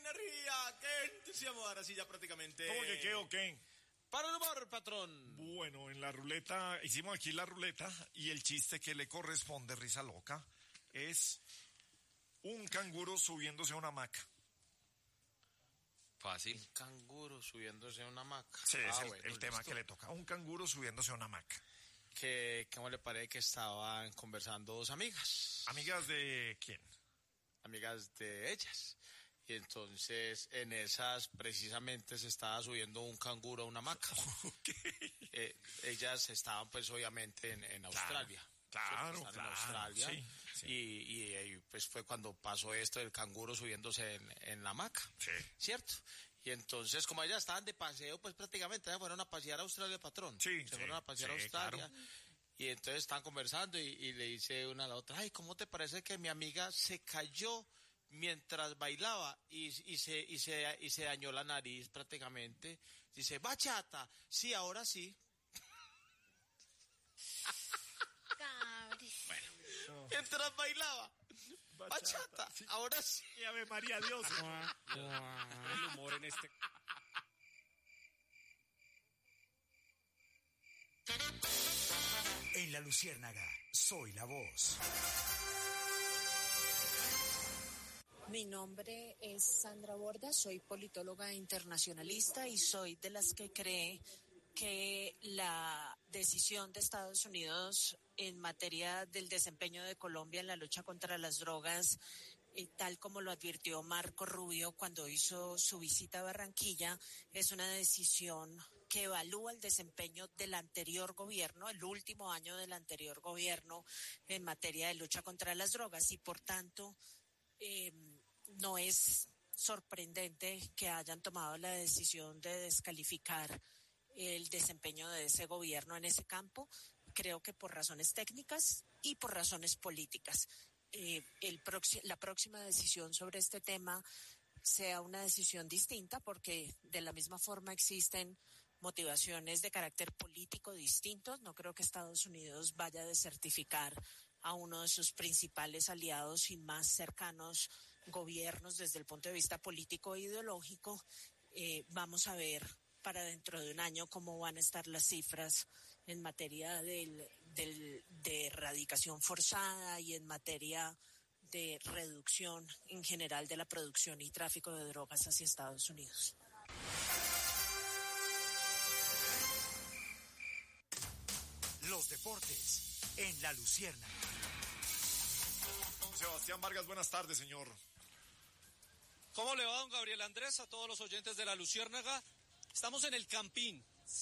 energía, qué entusiasmo. Ahora sí, ya prácticamente. ¿Cómo que qué o qué? Para el humor, patrón. Bueno, en la ruleta, hicimos aquí la ruleta y el chiste que le corresponde, risa loca, es un canguro subiéndose a una hamaca. Fácil. Un canguro subiéndose a una hamaca. Sí, es el tema que le toca. Un canguro subiéndose a una hamaca. ¿Cómo le parece que estaban conversando dos amigas? ¿Amigas de quién? Amigas de ellas. Y entonces en esas precisamente se estaba subiendo un canguro a una hamaca. Okay. Ellas estaban pues obviamente en Australia. Claro, En Australia. Sí. Y pues fue cuando pasó esto del canguro subiéndose en la hamaca. Sí. ¿Cierto? Y entonces, como ellas estaban de paseo, pues prácticamente se fueron a pasear a Australia, patrón. Sí, se fueron a pasear a Australia. Claro. Y entonces estaban conversando y le dice una a la otra, ay, ¿cómo te parece que mi amiga se cayó mientras bailaba y se dañó la nariz prácticamente? Dice, bachata, sí, ahora sí. Bueno, mientras bailaba, bachata, sí. Ahora sí. Y Ave María Dios. El humor en este... En La Luciérnaga, soy la voz. Mi nombre es Sandra Borda, soy politóloga internacionalista y soy de las que cree que la decisión de Estados Unidos en materia del desempeño de Colombia en la lucha contra las drogas, tal como lo advirtió Marco Rubio cuando hizo su visita a Barranquilla, es una decisión que evalúa el desempeño del anterior gobierno, el último año del anterior gobierno en materia de lucha contra las drogas y por tanto no es sorprendente que hayan tomado la decisión de descalificar el desempeño de ese gobierno en ese campo, creo que por razones técnicas y por razones políticas. La próxima decisión sobre este tema sea una decisión distinta porque de la misma forma existen motivaciones de carácter político distintos. No creo que Estados Unidos vaya a desertificar a uno de sus principales aliados y más cercanos gobiernos desde el punto de vista político e ideológico. Vamos a ver para dentro de un año cómo van a estar las cifras en materia de erradicación forzada y en materia de reducción en general de la producción y tráfico de drogas hacia Estados Unidos. Los deportes en La Luciérnaga. Sebastián Vargas, buenas tardes, señor. ¿Cómo le va, don Gabriel Andrés, a todos los oyentes de La Luciérnaga? Estamos en el Campín.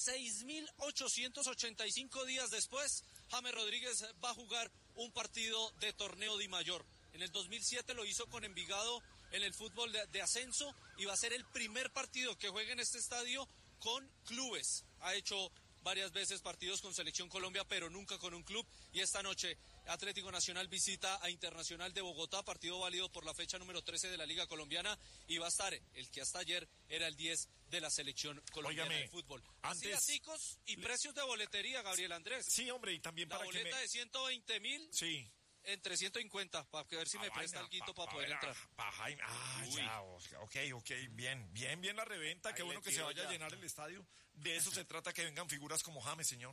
6.885 días después, James Rodríguez va a jugar un partido de torneo Di Mayor. En el 2007 lo hizo con Envigado en el fútbol de ascenso y va a ser el primer partido que juegue en este estadio con clubes. Ha hecho varias veces partidos con Selección Colombia, pero nunca con un club. Y esta noche Atlético Nacional visita a Internacional de Bogotá, partido válido por la fecha número 13 de la Liga Colombiana, y va a estar el que hasta ayer era el 10 de la Selección Colombiana de fútbol. Antes, chicos, y precios de boletería, Gabriel Andrés. Sí, hombre, y también la para boleta de 120.000. Sí. En 350, para ver si me presta alguito para poder entrar. Ya, ok, bien la reventa, qué bueno que se vaya a llenar el estadio. De eso se trata, que vengan figuras como James, señor.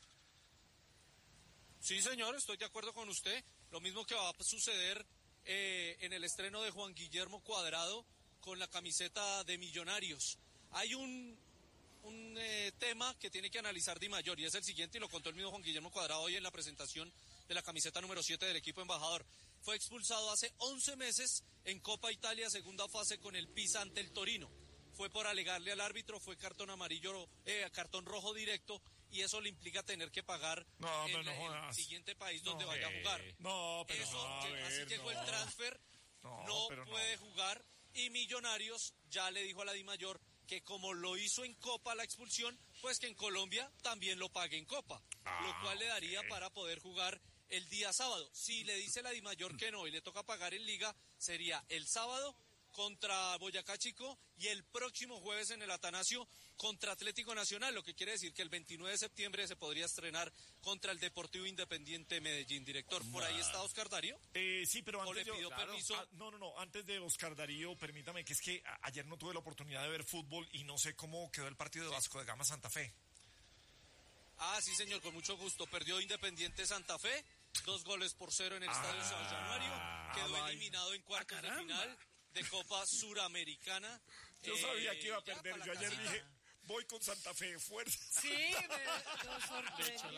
Sí, señor, estoy de acuerdo con usted. Lo mismo que va a suceder en el estreno de Juan Guillermo Cuadrado con la camiseta de Millonarios. Hay un tema que tiene que analizar Di Mayor y es el siguiente, y lo contó el mismo Juan Guillermo Cuadrado hoy en la presentación de la camiseta número 7 del equipo embajador. Fue expulsado hace 11 meses en Copa Italia, segunda fase con el Pisa ante el Torino. Fue por alegarle al árbitro, fue cartón rojo directo, y eso le implica tener que pagar en el siguiente país donde vaya a jugar. Así llegó el transfer, no puede jugar, y Millonarios ya le dijo a la Di Mayor que como lo hizo en Copa la expulsión, pues que en Colombia también lo pague en Copa, lo cual le daría para poder jugar el día sábado. Si le dice la Di Mayor que no y le toca pagar en Liga, sería el sábado contra Boyacá Chico y el próximo jueves en el Atanasio contra Atlético Nacional, lo que quiere decir que el 29 de septiembre se podría estrenar contra el Deportivo Independiente Medellín. Director, ¿por ahí está Oscar Darío? Sí, pero ¿O antes le pidió permiso? no, antes de Oscar Darío, permítame que es que ayer no tuve la oportunidad de ver fútbol y no sé cómo quedó el partido de Vasco de Gama Santa Fe. Sí, señor, con mucho gusto. Perdió Independiente Santa Fe, 2-0 en el Estadio San Januario. Quedó eliminado en cuartos de final de Copa Suramericana. Yo sabía que iba a ya perder. para Yo la ayer casita. dije, voy con Santa Fe, fuerza. Sí, nos sorprendió.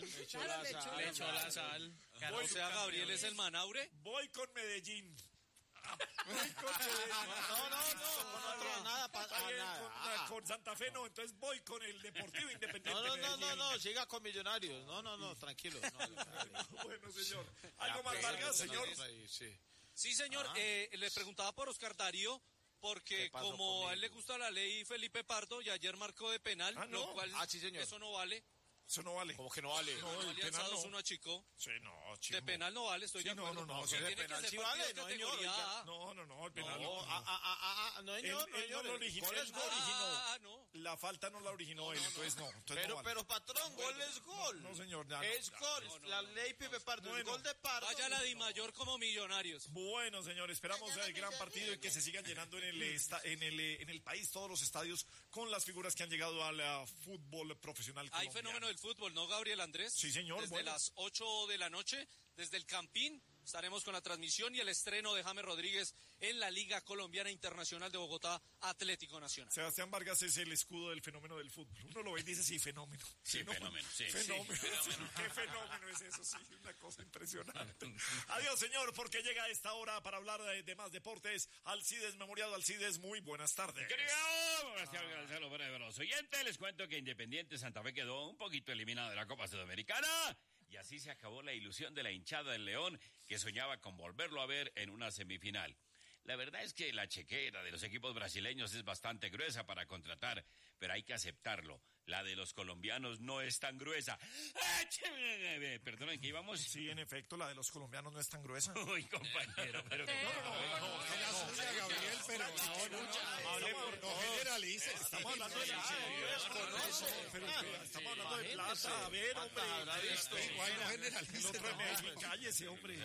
Le echó la sal. O sea, Gabriel es el Manaure. Voy con Medellín. Voy con Medellín. No, con otro, nada Está pasa bien, nada. con Santa Fe no, entonces voy con el Deportivo Independiente Medellín. No, siga con Millonarios. No, tranquilo. Bueno, señor. ¿Algo más, Vargas, señor? Sí, señor. Le preguntaba por Oscar Darío, porque ¿Qué pasó como a él conmigo? le gusta la ley Felipe Pardo, y ayer marcó de penal, ¿no? lo cual Sí, señor. eso no vale. Eso no vale. Como que no vale. No, el Alianza penal 2-1 no. a Chico. Sí, no, De chico. penal no vale, estoy Sí, de acuerdo. no, Se de tiene que penal hacer sí partidos vale, no, categoría señor, A. No, el penal No, no. no, Él no lo originó, Gol él es no gol. originó. No. La falta no la originó él, entonces no. Entonces no vale. Pero patrón, gol es gol. No, señor, ya no. Es gol. La ley Pipe Pardo, el Bueno, gol de Pardo. Vaya la Di Mayor como Millonarios. Bueno, señor, esperamos el gran partido y que se sigan llenando en el país todos los estadios con las figuras que han llegado al fútbol profesional Hay colombiano. fenómeno del fútbol, ¿no, Gabriel Andrés? Sí, señor, Desde bueno. las 8 de la noche, desde el Campín, estaremos con la transmisión y el estreno de James Rodríguez en la Liga Colombiana Internacional de Bogotá, Atlético Nacional. Sebastián Vargas es el escudo del fenómeno del fútbol. Uno lo ve y dice, sí, fenómeno. Sí, fenómeno, sí. Fenómeno. ¿Qué fenómeno es eso? Sí, una cosa impresionante. Adiós, señor, porque llega a esta hora para hablar de más deportes. Alcides, memoriado Alcides, muy buenas tardes. Saludos para los oyentes. Les cuento que Independiente Santa Fe quedó un poquito eliminado de la Copa Sudamericana. Y así se acabó la ilusión de la hinchada del León, que soñaba con volverlo a ver en una semifinal. La verdad es que la chequera de los equipos brasileños es bastante gruesa para contratar, pero hay que aceptarlo. La de los colombianos no es tan gruesa. Perdonen, ¿qué íbamos? Sí, en efecto, la de los colombianos no es tan gruesa. Uy, compañero, pero... Gabriel, pero no generalice. Estamos hablando de estamos hablando de plata. A ver, hombre. Igual no generalice. El otro de Medellín, cállese, hombre.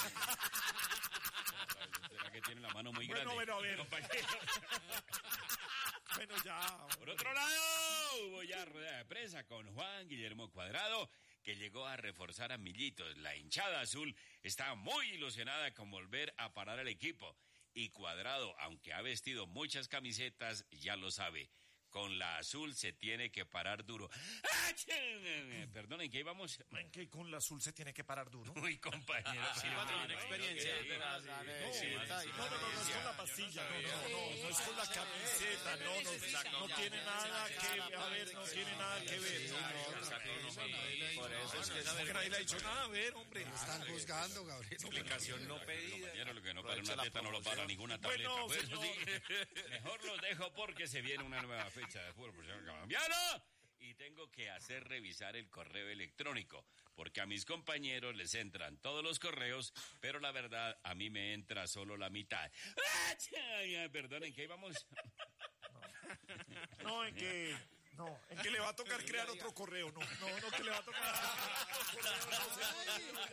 ¿Será que tiene la mano muy grande? Bueno, a ver. Compañero. Bueno, ya. Por otro lado, hubo ya rueda de prensa con Juan Guillermo Cuadrado, que llegó a reforzar a Millitos. La hinchada azul está muy ilusionada con volver a parar al equipo. Y Cuadrado, aunque ha vestido muchas camisetas, ya lo sabe. Con la azul se tiene que parar duro. Perdonen, ¿qué íbamos? En que con la azul se tiene que parar duro. Uy, compañero. experiencia. No, es con la pastilla, no es con la camiseta, no tiene nada que ver, no tiene nada que ver. Por eso es que Porque nadie le ha dicho nada, a ver, hombre. Están juzgando, Gabriel. Explicación no pedida. Compañero, lo que no para una teta no lo para ninguna tableta. Bueno, Pues, señor. sí. Mejor los dejo porque se viene una nueva fecha de fútbol profesional colombiano y tengo que hacer revisar el correo electrónico porque a mis compañeros les entran todos los correos, pero la verdad a mí me entra solo la mitad. Perdonen, ¿qué íbamos? No, en que le va a tocar crear otro correo, no, que le va a tocar.